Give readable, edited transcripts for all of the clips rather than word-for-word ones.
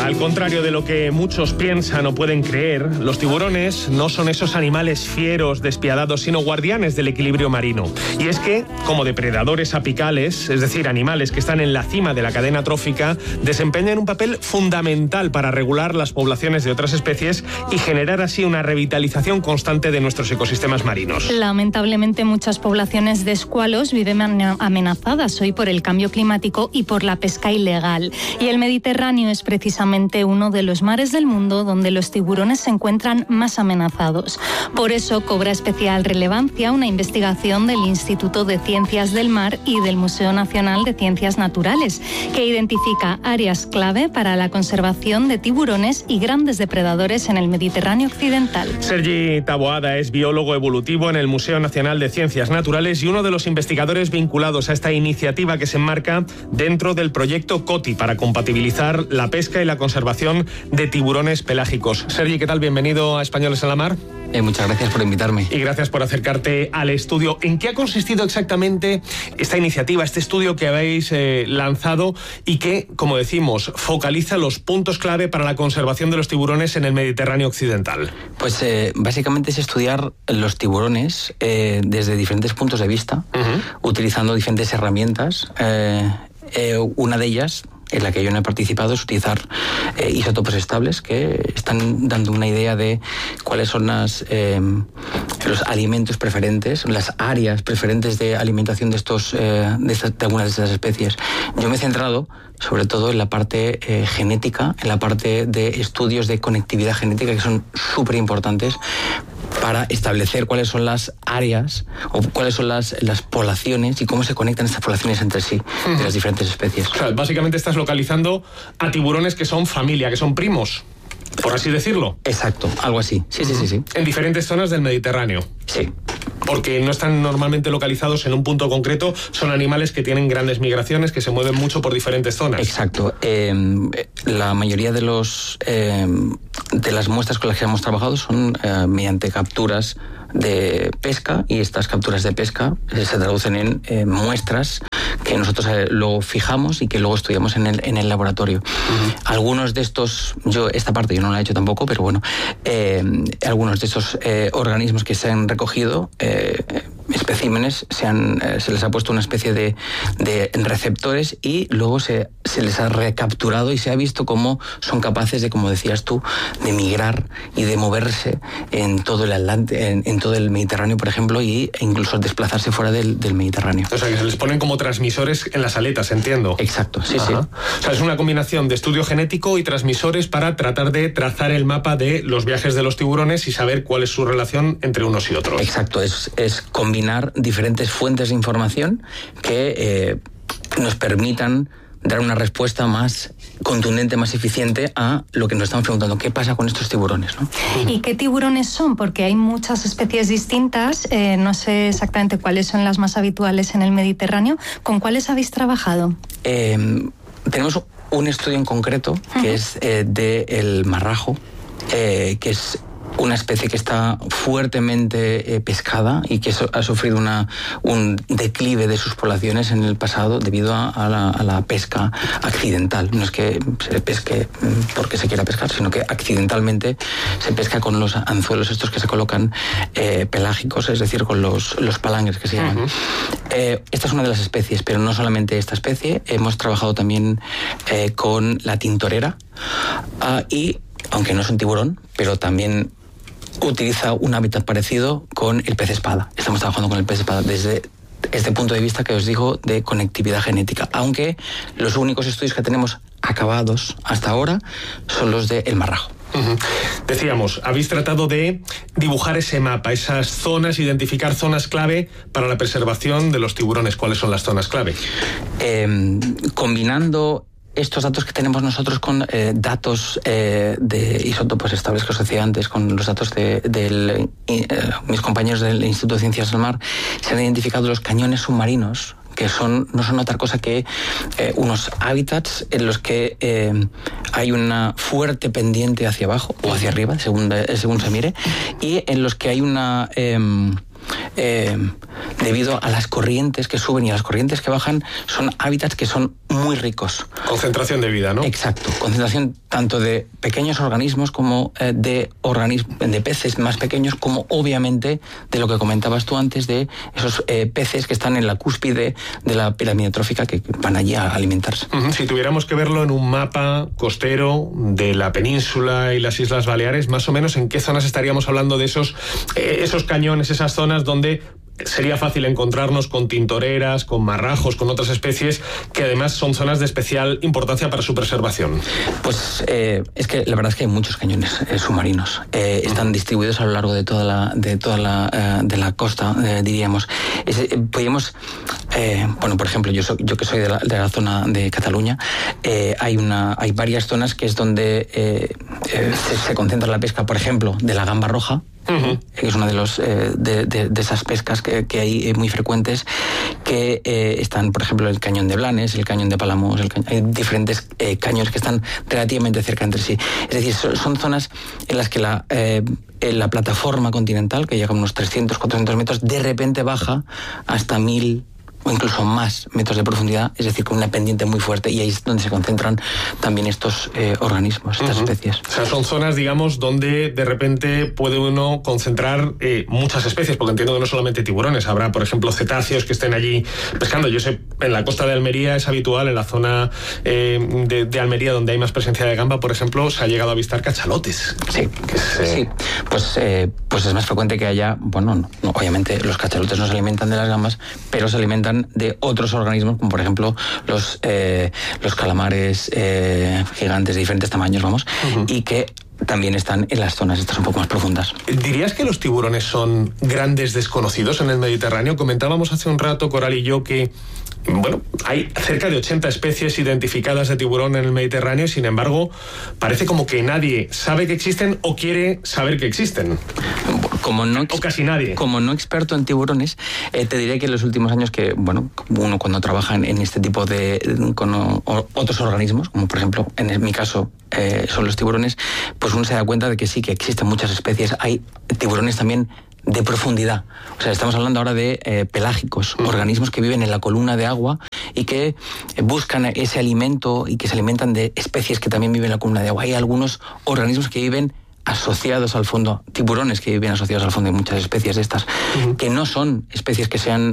Al contrario de lo que muchos piensan o pueden creer, los tiburones no son esos animales fieros, despiadados, sino guardianes del equilibrio marino. Y es que, como depredadores apicales, es decir, animales que están en la cima de la cadena trófica, desempeñan un papel fundamental para regular las poblaciones de otras especies y generar así una revitalización constante de nuestros ecosistemas marinos. Lamentablemente, muchas poblaciones de escualos viven amenazadas hoy por el cambio climático y por la pesca ilegal. Y el Mediterráneo es precisamente uno de los mares del mundo donde los tiburones se encuentran más amenazados. Por eso cobra especial relevancia una investigación del Instituto de Ciencias del Mar y del Museo Nacional de Ciencias Naturales, que identifica áreas clave para la conservación de tiburones y grandes depredadores en el Mediterráneo occidental. Sergi Taboada es biólogo evolutivo en el Museo Nacional de Ciencias Naturales y uno de los investigadores vinculados a esta iniciativa que se enmarca dentro del proyecto COTI para compatibilizar la pesca y la conservación de tiburones pelágicos. Sergi, ¿qué tal? Bienvenido a Españoles en la Mar. Muchas gracias por invitarme. Y gracias por acercarte al estudio. ¿En qué ha consistido exactamente esta iniciativa, este estudio que habéis lanzado y que, como decimos, focaliza los puntos clave para la conservación de los tiburones en el Mediterráneo occidental? Pues básicamente es estudiar los tiburones desde diferentes puntos de vista, utilizando diferentes herramientas. Una de ellas, en la que yo no he participado, es utilizar isótopos estables que están dando una idea de cuáles son los alimentos preferentes, las áreas preferentes de alimentación de algunas de estas especies. Yo me he centrado sobre todo en la parte genética, en la parte de estudios de conectividad genética, que son súper importantes para establecer cuáles son las áreas o cuáles son las poblaciones y cómo se conectan estas poblaciones entre sí de las diferentes especies. O sea, básicamente estás localizando a tiburones que son familia, que son primos, por así decirlo. Exacto, algo así. Sí. En diferentes zonas del Mediterráneo. Sí. Porque no están normalmente localizados en un punto concreto, son animales que tienen grandes migraciones, que se mueven mucho por diferentes zonas. Exacto. La mayoría de las muestras con las que hemos trabajado son mediante capturas de pesca, y estas capturas de pesca se traducen en muestras que nosotros luego fijamos y que luego estudiamos en el laboratorio. Algunos de estos, esta parte yo no la he hecho tampoco, pero bueno, algunos de estos organismos que se han recogido, especímenes, se les ha puesto una especie de receptores y luego se les ha recapturado y se ha visto cómo son capaces de, como decías tú, de migrar y de moverse en todo el Atlántico, en todo el Mediterráneo, por ejemplo, e incluso desplazarse fuera del Mediterráneo. O sea, que se les ponen como transmisores en las aletas, entiendo. Exacto, sí. O sea, es una combinación de estudio genético y transmisores para tratar de trazar el mapa de los viajes de los tiburones y saber cuál es su relación entre unos y otros. Exacto, es combinar diferentes fuentes de información que nos permitan dar una respuesta más contundente, más eficiente a lo que nos estamos preguntando: ¿qué pasa con estos tiburones, ¿no? ¿Y qué tiburones son? Porque hay muchas especies distintas, no sé exactamente cuáles son las más habituales en el Mediterráneo. ¿Con cuáles habéis trabajado? Tenemos un estudio en concreto que es del marrajo, que es una especie que está fuertemente pescada y que ha sufrido un declive de sus poblaciones en el pasado debido a la pesca accidental. No es que se pesque porque se quiera pescar, sino que accidentalmente se pesca con los anzuelos estos que se colocan pelágicos, es decir, con los palangres que se llaman. Esta es una de las especies, pero no solamente esta especie. Hemos trabajado también con la tintorera y, aunque no es un tiburón, pero también utiliza un hábitat parecido con el pez espada. Estamos trabajando con el pez espada desde este punto de vista que os digo de conectividad genética, aunque los únicos estudios que tenemos acabados hasta ahora son los del marrajo. Decíamos, habéis tratado de dibujar ese mapa, esas zonas, identificar zonas clave para la preservación de los tiburones. ¿Cuáles son las zonas clave? Combinando estos datos que tenemos nosotros con datos de isótopos estables que os decía antes, con los datos de mis compañeros del Instituto de Ciencias del Mar, se han identificado los cañones submarinos, que no son otra cosa que unos hábitats en los que hay una fuerte pendiente hacia abajo o hacia arriba, según se mire, y en los que hay una debido a las corrientes que suben y a las corrientes que bajan, son hábitats que son muy ricos. Concentración de vida, ¿no? Exacto, concentración tanto de pequeños organismos como de peces más pequeños, como obviamente de lo que comentabas tú antes, de esos peces que están en la cúspide de la pirámide trófica, que van allí a alimentarse. Si tuviéramos que verlo en un mapa costero de la península y las Islas Baleares, más o menos en qué zonas estaríamos hablando de esos cañones, esas zonas donde sería fácil encontrarnos con tintoreras, con marrajos, con otras especies que además son zonas de especial importancia para su preservación. Pues es que la verdad es que hay muchos cañones submarinos. Están distribuidos a lo largo de toda la costa, diríamos. Podríamos, por ejemplo, yo que soy de la zona de Cataluña, hay varias zonas que es donde se concentra la pesca, por ejemplo, de la gamba roja. Que es una de esas pescas que hay muy frecuentes, que están, por ejemplo, el cañón de Blanes, el cañón de Palamós, hay diferentes cañones que están relativamente cerca entre sí. Es decir, son zonas en las que la plataforma continental, que llega a unos 300-400 metros, de repente baja hasta 1000 o incluso más metros de profundidad, es decir, con una pendiente muy fuerte, y ahí es donde se concentran también estos organismos, estas especies. O sea, son zonas, digamos, donde de repente puede uno concentrar muchas especies, porque entiendo que no solamente tiburones, habrá, por ejemplo, cetáceos que estén allí pescando. Yo sé, en la costa de Almería es habitual, en la zona de Almería, donde hay más presencia de gamba, por ejemplo, se ha llegado a avistar cachalotes. Sí, sí. Pues es más frecuente que haya, obviamente los cachalotes no se alimentan de las gambas, pero se alimentan de otros organismos, como por ejemplo los calamares gigantes de diferentes tamaños, y que también están en las zonas estas un poco más profundas. ¿Dirías que los tiburones son grandes desconocidos en el Mediterráneo? Comentábamos hace un rato, Coral y yo, que hay cerca de 80 especies identificadas de tiburón en el Mediterráneo, sin embargo, parece como que nadie sabe que existen o quiere saber que existen. O casi nadie. Como no experto en tiburones, te diré que en los últimos años que, uno cuando trabaja en este tipo con otros organismos, como por ejemplo, en mi caso, son los tiburones, pues uno se da cuenta de que sí, que existen muchas especies. Hay tiburones también de profundidad. O sea, estamos hablando ahora de pelágicos, organismos que viven en la columna de agua y que buscan ese alimento y que se alimentan de especies que también viven en la columna de agua. Hay algunos organismos que viven asociados al fondo, tiburones que viven asociados al fondo, de muchas especies de estas, que no son especies que sean,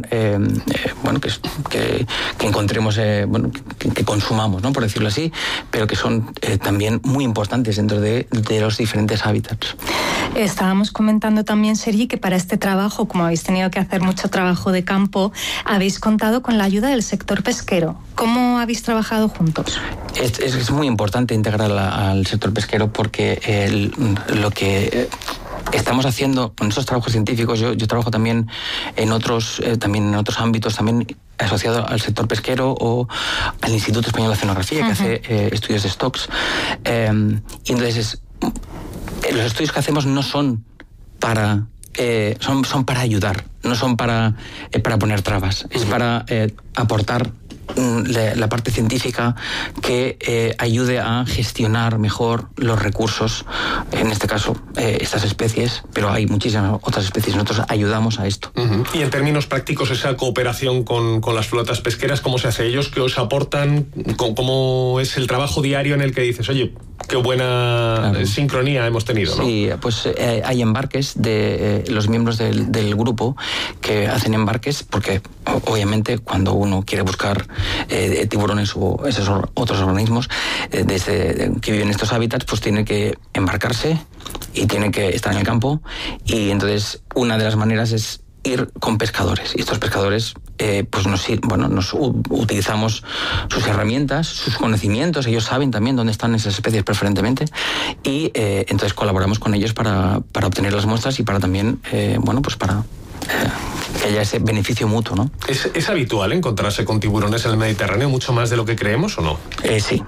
que encontremos, que consumamos, ¿no?, por decirlo así, pero que son también muy importantes dentro de los diferentes hábitats. Estábamos comentando también, Sergi, que para este trabajo, como habéis tenido que hacer mucho trabajo de campo, habéis contado con la ayuda del sector pesquero. ¿Cómo habéis trabajado juntos? Es muy importante integrar al sector pesquero, porque lo que estamos haciendo con estos trabajos científicos, yo trabajo también en otros ámbitos, también asociado al sector pesquero o al Instituto Español de Oceanografía, que hace estudios de stocks. Y entonces los estudios que hacemos no son para son para ayudar, no son para poner trabas, es para aportar la parte científica que ayude a gestionar mejor los recursos, en este caso estas especies, pero hay muchísimas otras especies. Nosotros ayudamos a esto. Y en términos prácticos, esa cooperación con las flotas pesqueras, ¿cómo se hace? ¿Ellos qué os aportan? ¿Cómo es el trabajo diario en el que dices, oye, qué buena sincronía hemos tenido, ¿no? Sí, pues hay embarques de los miembros del grupo que hacen embarques, porque obviamente cuando uno quiere buscar tiburones o esos otros organismos que viven en estos hábitats, pues tiene que embarcarse y tiene que estar en el campo, y entonces una de las maneras es ir con pescadores, y estos pescadores nos utilizamos sus herramientas, sus conocimientos. Ellos saben también dónde están esas especies preferentemente, y entonces colaboramos con ellos para obtener las muestras y para también para que haya ese beneficio mutuo, ¿no? ¿Es habitual encontrarse con tiburones en el Mediterráneo, mucho más de lo que creemos, o no? Sí.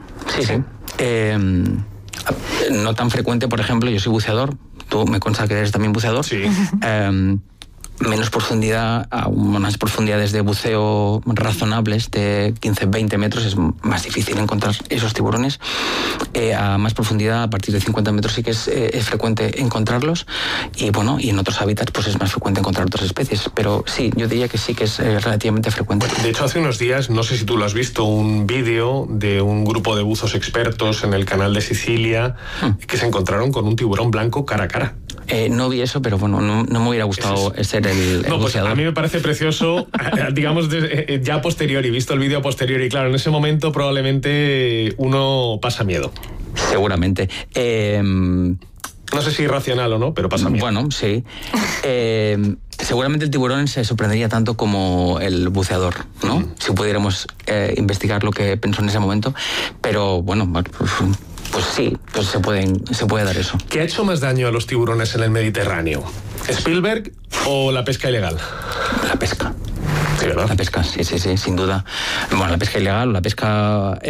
No tan frecuente, por ejemplo, yo soy buceador, tú me consta que eres también buceador. Sí. menos profundidad, a unas profundidades de buceo razonables de 15-20 metros es más difícil encontrar esos tiburones. A más profundidad, a partir de 50 metros sí que es frecuente encontrarlos, y bueno, y en otros hábitats pues es más frecuente encontrar otras especies, pero sí, yo diría que sí que es relativamente frecuente. De hecho, hace unos días, no sé si tú lo has visto, un vídeo de un grupo de buzos expertos en el canal de Sicilia que se encontraron con un tiburón blanco cara a cara. No vi eso, pero bueno, no me hubiera gustado ser el pues buceador. A mí me parece precioso, digamos, ya a posteriori, visto el vídeo a posteriori, y claro, en ese momento probablemente uno pasa miedo. Seguramente. No sé si irracional o no, pero pasa miedo. Bueno, sí. Seguramente el tiburón se sorprendería tanto como el buceador, ¿no? Si pudiéramos investigar lo que pensó en ese momento. Pero bueno, pues sí, pues se puede dar eso. ¿Qué ha hecho más daño a los tiburones en el Mediterráneo? ¿Spielberg o la pesca ilegal? La pesca. Sí, ¿verdad? La pesca, sí, sin duda. Bueno, la pesca ilegal, la pesca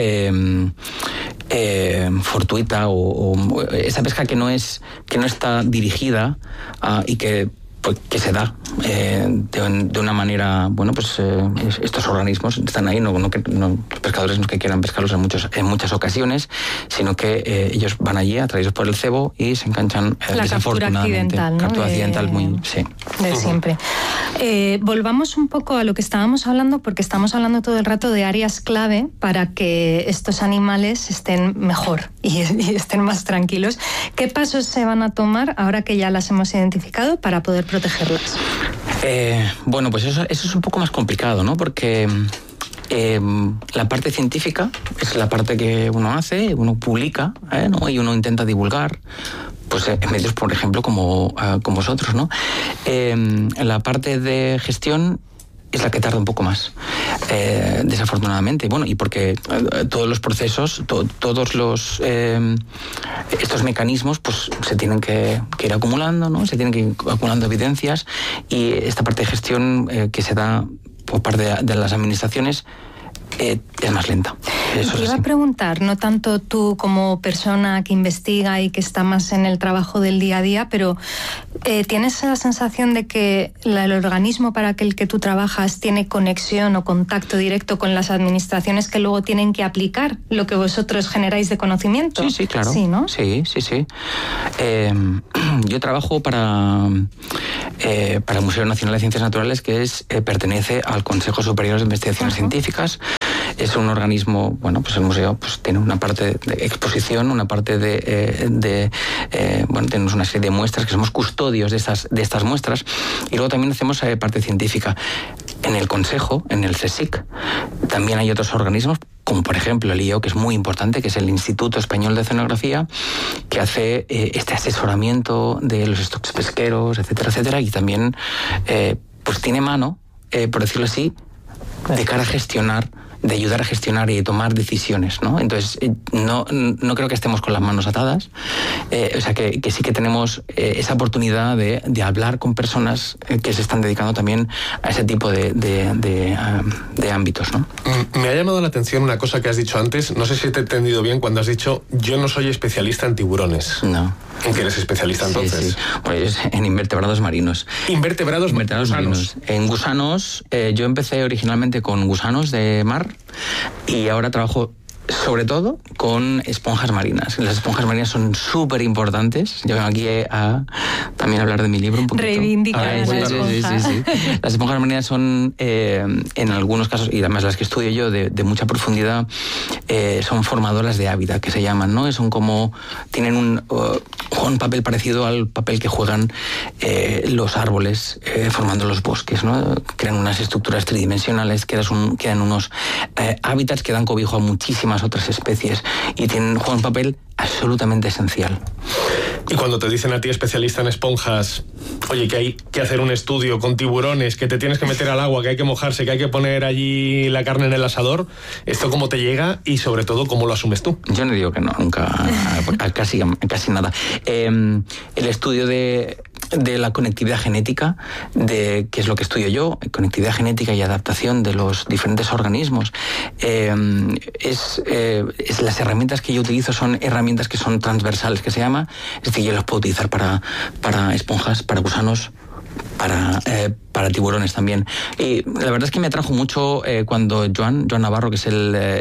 fortuita, o esa pesca que no está dirigida y que se da de una manera, bueno, pues estos organismos están ahí, los pescadores no es que quieran pescarlos en muchas ocasiones, sino que ellos van allí atraídos por el cebo y se enganchan desafortunadamente. La captura accidental, ¿no? Captura accidental, muy, sí. De siempre. Volvamos un poco a lo que estábamos hablando, porque estamos hablando todo el rato de áreas clave para que estos animales estén mejor y estén más tranquilos. ¿Qué pasos se van a tomar ahora que ya las hemos identificado para poder protegerlas? Bueno, pues eso es un poco más complicado, ¿no? Porque la parte científica es la parte que uno hace, uno publica, ¿no? Y uno intenta divulgar, pues en medios, por ejemplo, como vosotros, ¿no? La parte de gestión es la que tarda un poco más, desafortunadamente. Bueno, y porque todos los procesos, todos estos mecanismos, pues se tienen que ir acumulando, ¿no? Se tienen que ir acumulando evidencias, y esta parte de gestión que se da por parte de las administraciones es más lenta. Te iba a preguntar, no tanto tú como persona que investiga y que está más en el trabajo del día a día, pero ¿tienes la sensación de que el organismo para el que tú trabajas tiene conexión o contacto directo con las administraciones que luego tienen que aplicar lo que vosotros generáis de conocimiento? Sí, claro. Sí, ¿no? Sí. Yo trabajo para el Museo Nacional de Ciencias Naturales, que pertenece al Consejo Superior de Investigaciones Científicas. Es un organismo, bueno, pues el museo pues tiene una parte de exposición, una parte bueno, tenemos una serie de muestras que somos custodios de estas muestras, y luego también hacemos parte científica. En el Consejo, en el CSIC, también hay otros organismos, como por ejemplo el IO, que es muy importante, que es el Instituto Español de Oceanografía, que hace este asesoramiento de los stocks pesqueros, etcétera, y también pues tiene mano, por decirlo así, de cara a gestionar, de ayudar a gestionar y tomar decisiones, ¿no? Entonces, no creo que estemos con las manos atadas, o sea, que sí que tenemos esa oportunidad de hablar con personas que se están dedicando también a ese tipo de ámbitos, ¿no? Me ha llamado la atención una cosa que has dicho antes, no sé si te he entendido bien cuando has dicho, yo no soy especialista en tiburones. No. ¿En qué eres especialista entonces? Sí. Pues en invertebrados marinos. ¿Invertebrados marinos. En gusanos, yo empecé originalmente con gusanos de mar, y ahora trabajo sobre todo con esponjas marinas. Las esponjas marinas son súper importantes. Yo vengo aquí a también hablar de mi libro un poquito. Reivindicar sí. Las esponjas marinas son, en algunos casos, y además las que estudio yo de mucha profundidad, son formadoras de hábitat, que se llaman, ¿no? Tienen un papel parecido al papel que juegan los árboles formando los bosques, ¿no? Crean unas estructuras tridimensionales, crean unos hábitats que dan cobijo a muchísimas otras especies, y juegan un papel absolutamente esencial. Y cuando te dicen a ti, especialista en esponjas, oye, que hay que hacer un estudio con tiburones, que te tienes que meter al agua, que hay que mojarse, que hay que poner allí la carne en el asador, ¿esto cómo te llega y sobre todo cómo lo asumes tú? Yo no digo que no, nunca, casi nada. El estudio de la conectividad genética, que es lo que estudio yo, conectividad genética y adaptación de los diferentes organismos, las herramientas que yo utilizo son herramientas que son transversales, que se llama, es decir, yo las puedo utilizar para esponjas, para gusanos, para tiburones también. Y la verdad es que me atrajo mucho cuando Joan Navarro, que es el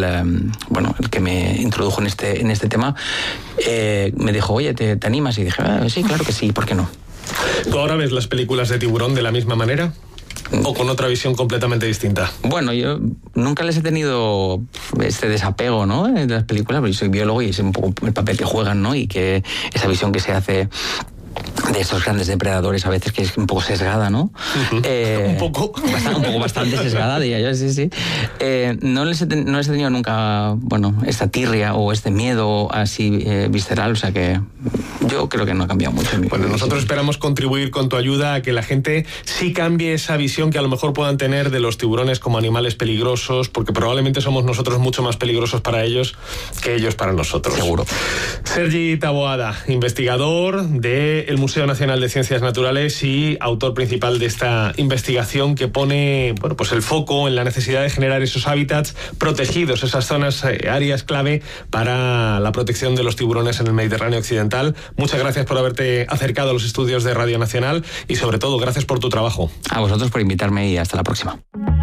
que me introdujo en este tema, me dijo, oye, ¿te animas? Y dije, sí, claro que sí, ¿por qué no? ¿Tú ahora ves las películas de tiburón de la misma manera? ¿O con otra visión completamente distinta? Bueno, yo nunca les he tenido este desapego, ¿no?, de las películas, porque yo soy biólogo y es un poco el papel que juegan, ¿no? Y que esa visión que se hace de estos grandes depredadores a veces que es un poco sesgada, ¿no? Un poco. Bastante sesgada, diría yo, sí. No les he tenido nunca, esta tirria o este miedo así visceral, o sea que yo creo que no ha cambiado mucho. Bueno, nosotros esperamos contribuir con tu ayuda a que la gente sí cambie esa visión que a lo mejor puedan tener de los tiburones como animales peligrosos, porque probablemente somos nosotros mucho más peligrosos para ellos que ellos para nosotros. Seguro. Sergi Taboada, investigador del Museo Nacional de Ciencias Naturales y autor principal de esta investigación que pone el foco en la necesidad de generar esos hábitats protegidos, esas zonas, áreas clave para la protección de los tiburones en el Mediterráneo occidental. Muchas gracias por haberte acercado a los estudios de Radio Nacional y sobre todo gracias por tu trabajo. A vosotros por invitarme y hasta la próxima.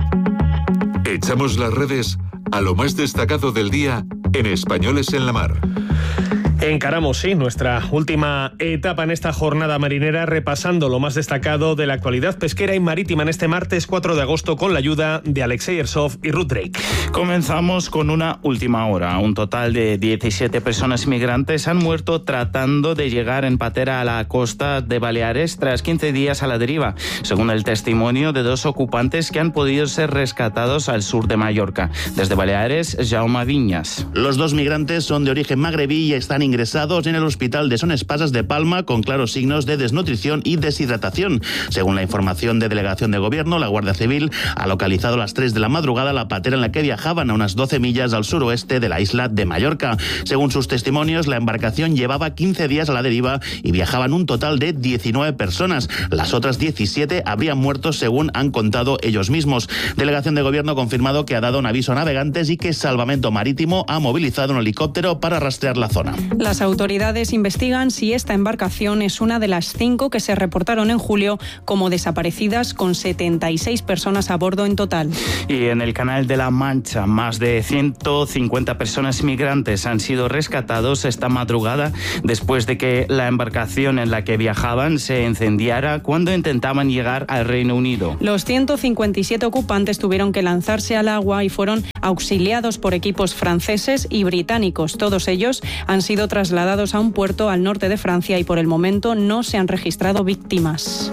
Echamos las redes a lo más destacado del día en Españoles en la Mar. Encaramos, sí, nuestra última etapa en esta jornada marinera, repasando lo más destacado de la actualidad pesquera y marítima en este martes 4 de agosto con la ayuda de Alexei Ersov y Ruth Drake. Comenzamos con una última hora. Un total de 17 personas migrantes han muerto tratando de llegar en patera a la costa de Baleares tras 15 días a la deriva, según el testimonio de 2 ocupantes que han podido ser rescatados al sur de Mallorca. Desde Baleares, Jaume Viñas. Los 2 migrantes son de origen magrebí y están ingresados en el hospital de Son Espasas de Palma con claros signos de desnutrición y deshidratación. Según la información de delegación de gobierno, la Guardia Civil ha localizado a las 3 de la madrugada la patera en la que viajaban a unas 12 millas al suroeste de la isla de Mallorca. Según sus testimonios, la embarcación llevaba 15 días a la deriva y viajaban un total de 19 personas. Las otras 17 habrían muerto según han contado ellos mismos. Delegación de gobierno ha confirmado que ha dado un aviso a navegantes y que Salvamento Marítimo ha movilizado un helicóptero para rastrear la zona. Las autoridades investigan si esta embarcación es una de las 5 que se reportaron en julio como desaparecidas, con 76 personas a bordo en total. Y en el Canal de la Mancha, más de 150 personas migrantes han sido rescatados esta madrugada después de que la embarcación en la que viajaban se incendiara cuando intentaban llegar al Reino Unido. Los 157 ocupantes tuvieron que lanzarse al agua y fueron auxiliados por equipos franceses y británicos. Todos ellos han sido trasladados a un puerto al norte de Francia y por el momento no se han registrado víctimas.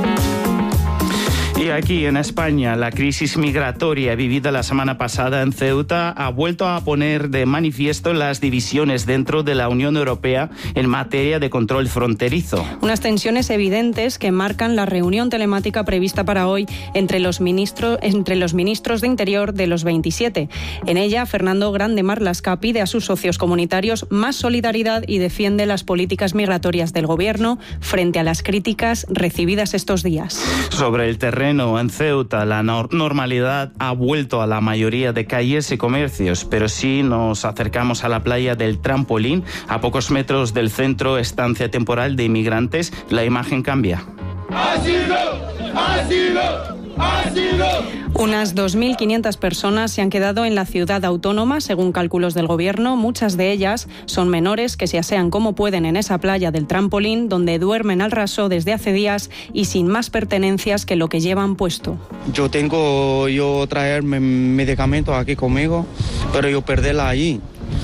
Y aquí en España, la crisis migratoria vivida la semana pasada en Ceuta ha vuelto a poner de manifiesto las divisiones dentro de la Unión Europea en materia de control fronterizo. Unas tensiones evidentes que marcan la reunión telemática prevista para hoy entre los ministros de Interior de los 27. En ella, Fernando Grande Marlaska pide a sus socios comunitarios más solidaridad y defiende las políticas migratorias del Gobierno frente a las críticas recibidas estos días. Sobre el terreno en Ceuta, la normalidad ha vuelto a la mayoría de calles y comercios, pero si nos acercamos a la playa del Trampolín, a pocos metros del centro estancia temporal de inmigrantes, la imagen cambia. ¡Asilo! ¡Asilo! ¡Asilo! Unas 2.500 personas se han quedado en la ciudad autónoma, según cálculos del Gobierno. Muchas de ellas son menores que se asean como pueden en esa playa del Trampolín, donde duermen al raso desde hace días y sin más pertenencias que lo que llevan puesto. Yo traer medicamentos aquí conmigo, pero yo perderla allí.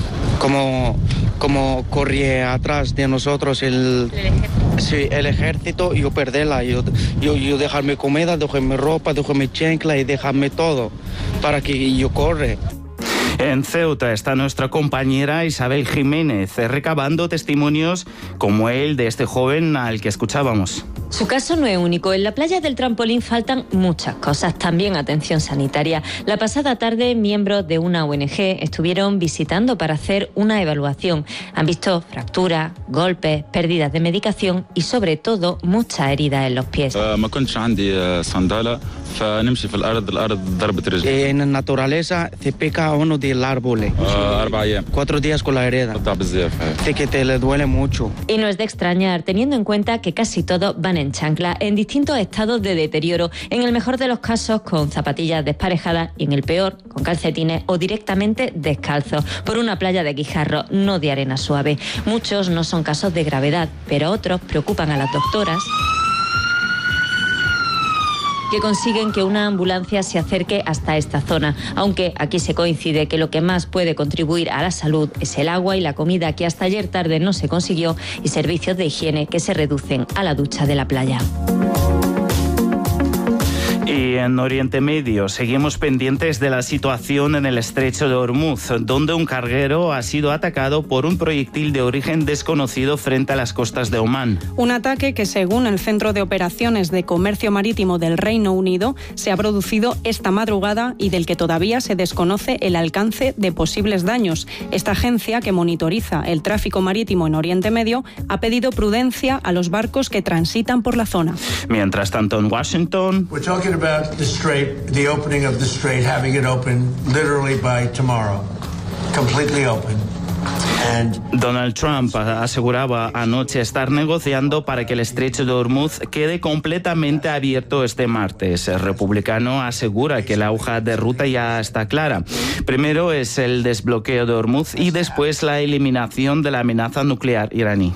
Como corría atrás de nosotros el ejército, yo perderla, yo dejarme comida, dejarme ropa, dejarme chancla y dejarme todo para que yo corre. En Ceuta está nuestra compañera Isabel Jiménez, recabando testimonios como el de este joven al que escuchábamos. Su caso no es único. En la playa del Trampolín faltan muchas cosas, también atención sanitaria. La pasada tarde, miembros de una ONG estuvieron visitando para hacer una evaluación. Han visto fracturas, golpes, pérdidas de medicación y, sobre todo, muchas heridas en los pies. En la naturaleza se pica uno del árbol. 4 días con la herida. Así que te le duele mucho. Y no es de extrañar, teniendo en cuenta que casi todos van en chancla, en distintos estados de deterioro, en el mejor de los casos con zapatillas desparejadas y en el peor con calcetines o directamente descalzos, por una playa de guijarro, no de arena suave. Muchos no son casos de gravedad, pero otros preocupan a las doctoras, que consiguen que una ambulancia se acerque hasta esta zona, aunque aquí se coincide que lo que más puede contribuir a la salud es el agua y la comida, que hasta ayer tarde no se consiguió, y servicios de higiene que se reducen a la ducha de la playa. Y en Oriente Medio seguimos pendientes de la situación en el estrecho de Hormuz, donde un carguero ha sido atacado por un proyectil de origen desconocido frente a las costas de Omán. Un ataque que, según el Centro de Operaciones de Comercio Marítimo del Reino Unido, se ha producido esta madrugada y del que todavía se desconoce el alcance de posibles daños. Esta agencia, que monitoriza el tráfico marítimo en Oriente Medio, ha pedido prudencia a los barcos que transitan por la zona. Mientras tanto, en Washington, about the strait, the opening of the strait, having it open literally by tomorrow, completely open. Donald Trump aseguraba anoche estar negociando para que el estrecho de Hormuz quede completamente abierto este martes. El republicano asegura que la hoja de ruta ya está clara. Primero es el desbloqueo de Hormuz y después la eliminación de la amenaza nuclear iraní.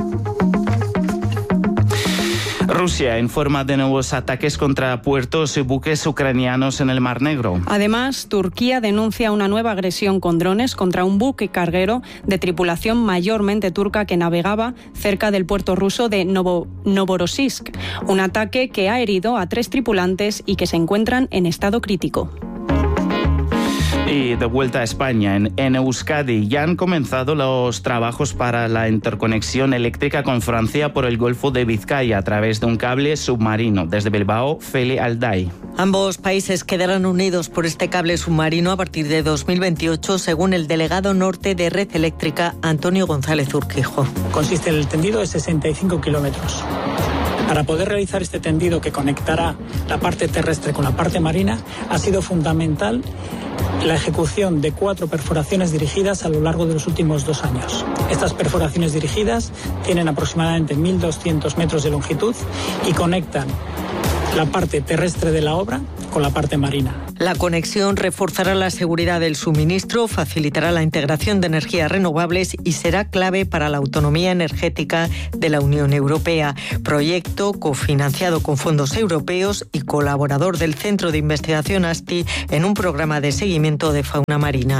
Rusia informa de nuevos ataques contra puertos y buques ucranianos en el Mar Negro. Además, Turquía denuncia una nueva agresión con drones contra un buque carguero de tripulación mayormente turca que navegaba cerca del puerto ruso de Novorossiysk. Un ataque que ha herido a 3 tripulantes y que se encuentran en estado crítico. Y de vuelta a España, en Euskadi ya han comenzado los trabajos para la interconexión eléctrica con Francia por el Golfo de Vizcaya a través de un cable submarino. Desde Bilbao, Feli Alday. Ambos países quedarán unidos por este cable submarino a partir de 2028, según el delegado norte de Red Eléctrica, Antonio González Urquijo. Consiste en el tendido de 65 kilómetros. Para poder realizar este tendido que conectará la parte terrestre con la parte marina, ha sido fundamental la ejecución de 4 perforaciones dirigidas a lo largo de los últimos 2 años. Estas perforaciones dirigidas tienen aproximadamente 1.200 metros de longitud y conectan la parte terrestre de la obra con la parte marina. La conexión reforzará la seguridad del suministro, facilitará la integración de energías renovables y será clave para la autonomía energética de la Unión Europea. Proyecto cofinanciado con fondos europeos y colaborador del Centro de Investigación ASTI en un programa de seguimiento de fauna marina.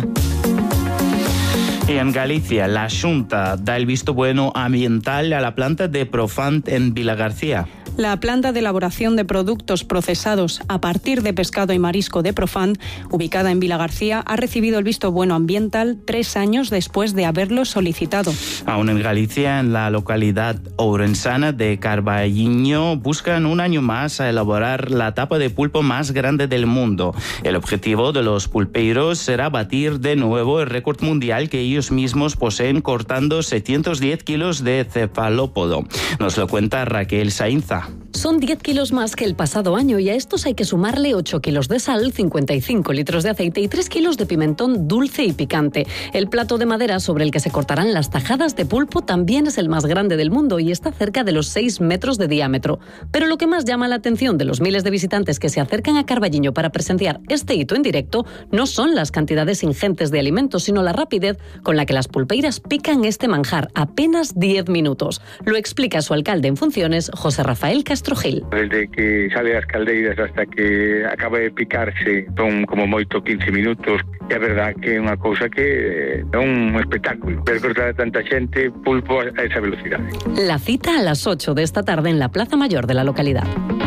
Y en Galicia, la Xunta da el visto bueno ambiental a la planta de Profant en Vilagarcía. La planta de elaboración de productos procesados a partir de pescado y marisco de Profant, ubicada en Vilagarcía, ha recibido el visto bueno ambiental 3 años después de haberlo solicitado. Aún en Galicia, en la localidad ourensana de Carballiño, buscan un año más a elaborar la tapa de pulpo más grande del mundo. El objetivo de los pulpeiros será batir de nuevo el récord mundial que ellos mismos poseen, cortando 710 kilos de cefalópodo. Nos lo cuenta Raquel Sainza. Son 10 kilos más que el pasado año y a estos hay que sumarle 8 kilos de sal, 55 litros de aceite y 3 kilos de pimentón dulce y picante. El plato de madera sobre el que se cortarán las tajadas de pulpo también es el más grande del mundo y está cerca de los 6 metros de diámetro. Pero lo que más llama la atención de los miles de visitantes que se acercan a Carballiño para presenciar este hito en directo no son las cantidades ingentes de alimentos, sino la rapidez con la que las pulpeiras pican este manjar, apenas 10 minutos. Lo explica su alcalde en funciones, José Rafael Castro Gil. Desde que sale das caldeiras hasta que acaba de picarse son como moito 15 minutos. É verdad que é unha cousa que é un espectáculo. Ver cortar a tanta xente pulpo a esa velocidade. La cita a las 8 de esta tarde en la Plaza Mayor de la localidad.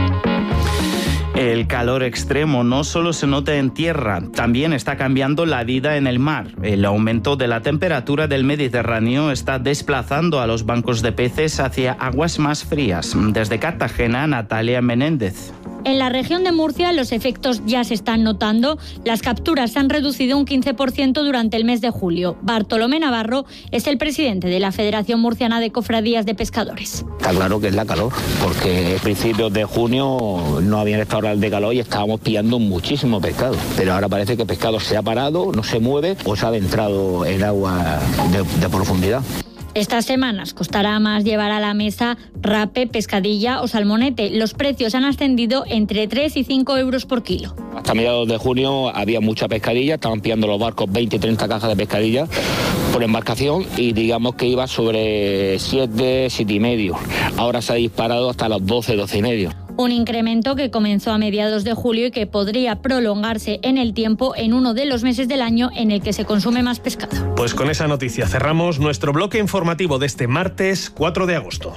El calor extremo no solo se nota en tierra, también está cambiando la vida en el mar. El aumento de la temperatura del Mediterráneo está desplazando a los bancos de peces hacia aguas más frías. Desde Cartagena, Natalia Menéndez. En la región de Murcia los efectos ya se están notando. Las capturas se han reducido un 15% durante el mes de julio. Bartolomé Navarro es el presidente de la Federación Murciana de Cofradías de Pescadores. Está claro que es la calor, porque a principios de junio no habían estado temporal de calor y estábamos pillando muchísimo pescado. Pero ahora parece que el pescado se ha parado, no se mueve o se ha adentrado en agua de profundidad. Estas semanas costará más llevar a la mesa rape, pescadilla o salmonete. Los precios han ascendido entre 3 y 5 euros por kilo. Hasta mediados de junio había mucha pescadilla, estaban pillando los barcos 20 y 30 cajas de pescadilla por embarcación y digamos que iba sobre 7 y medio. Ahora se ha disparado hasta los 12 y medio. Un incremento que comenzó a mediados de julio y que podría prolongarse en el tiempo en uno de los meses del año en el que se consume más pescado. Pues con esa noticia cerramos nuestro bloque informativo de este martes 4 de agosto.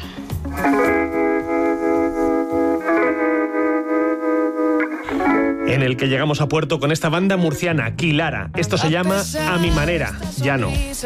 En el que llegamos a puerto con esta banda murciana, Quilara. Esto se llama A mi manera, ya no.